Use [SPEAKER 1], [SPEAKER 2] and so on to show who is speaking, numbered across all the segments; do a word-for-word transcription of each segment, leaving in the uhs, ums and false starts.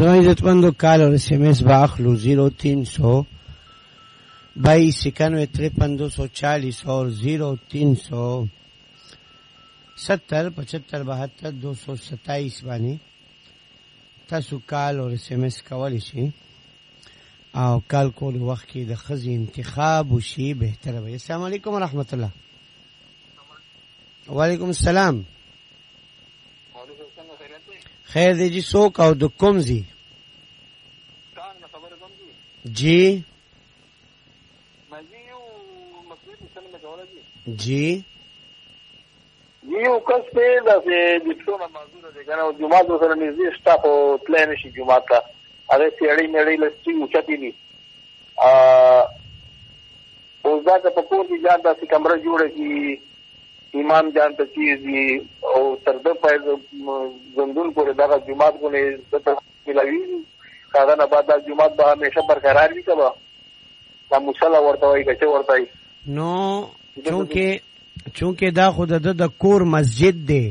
[SPEAKER 1] दोस्तों इज्जतमंदों कॉल और एसएमएस बाखलू जीरो तीन सौ बाईस इक्यानवे तिरपन दो सौ चालीस और जीरो तीन सौ सत्तर पचहत्तर बहत्तर दो सौ सत्ताईस बानी तاسو کال और एसएमएस کولی شي او کال کول وخت کې د خزي انتخاب وشي بهتره وي. السلام علیکم ورحمت الله. وعلیکم السلام. خیر دی جی څوک او د کوم ځای؟ جی جی
[SPEAKER 2] یو کس په داسې د څونه معذوره دی کنه او جمعه سره نږدې شته خو تللی نشي جمعه ته هغه سیړۍ مېړۍ لسټي اوچتې دي اوس دا که په کور کې ځان داسې کمره جوړه کړي امام جان ته کېږي او تر ده پای ژوندون پورې دغه جومات غونې ته ملاوېږي هغه نه بعد دا جومات به همیشه برقرار وي که به دا مصله ورته وایي که څه ورته وایي
[SPEAKER 1] نو چونکې چونکه دا خود د د کور مسجد دی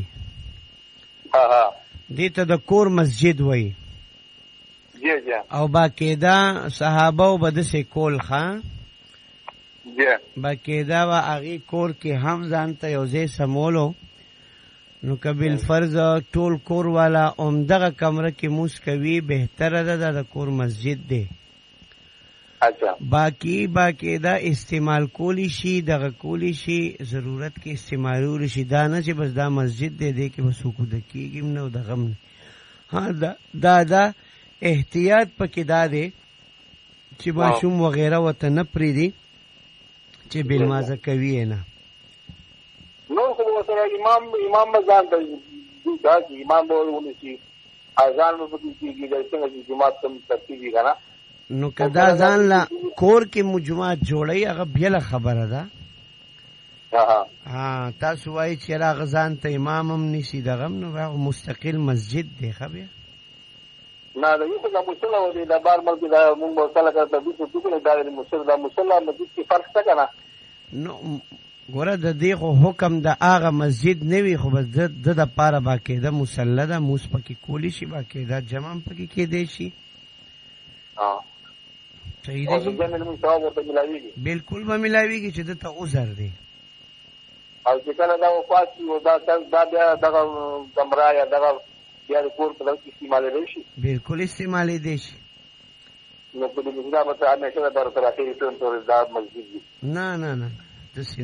[SPEAKER 1] دې ته د کور مسجد وای
[SPEAKER 2] جی جی
[SPEAKER 1] او باقاعده صحابه او بد سه کول خان
[SPEAKER 2] جی
[SPEAKER 1] باقاعده وا اغي کور کې هم ځانته یو ځای سمولو نو قبل فرض ټول کور والا اومدغه کمره کې موس کوي بهتره ده د کور مسجد دی.
[SPEAKER 2] اچھا
[SPEAKER 1] باقی باقاعده استعمال کولی شي دغه کولی شي ضرورت کې استعمالول شي دا نه چې بس دا مسجد دی دی کې بس وکړو د کېږم نه د غم نه ها دا دا دا احتیاط پکې دا دی چې ماشوم وغیره وته نه پریدي چې بلمازه کوي نه
[SPEAKER 2] نور خو سره امام امام مزان ته دا چې امام به ونی شي اذان به کېږي د څنګه چې جماعت تم ترتیبي کنه
[SPEAKER 1] نو کدا ځان لا کور کې مجموعات جوړي هغه بیل خبره ده.
[SPEAKER 2] ها
[SPEAKER 1] ها تاسو وایي چې راغ ځان ته امام هم نشي دغه نو هغه مستقل مسجد دی خبره
[SPEAKER 2] نه دا یو څه مصله و دي د بار ملک دا مونږ مصله کړه د دې څه ټول دا مصله دا مصله مسجد کې فرق څه کنه
[SPEAKER 1] نو ګوره د دې خو حکم د هغه مسجد نه وي خو بس د د پاره باقاعده مصله ده موس پکې کولی شي باقاعده جمع پکې کې دی شي.
[SPEAKER 2] ها
[SPEAKER 1] صحیح دی بالکل به ملاویږي چې دته عذر دی
[SPEAKER 2] او چې کله دا وفات شي او دا دا بیا دغه کمره یا دغه بیا د کور په دغه استعمالېدی شي
[SPEAKER 1] بالکل استعمالېدی شي
[SPEAKER 2] نو په دې کې دا به همیشه د برقرارۍ ټول دا مسجد وي
[SPEAKER 1] نه نه نه